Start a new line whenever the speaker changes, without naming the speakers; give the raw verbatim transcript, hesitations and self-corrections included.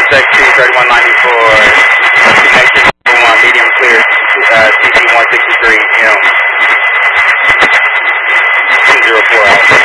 X two thirty-one ninety-four, connection one, medium clear, uh, C C one sixty-three, you know, two zero four out.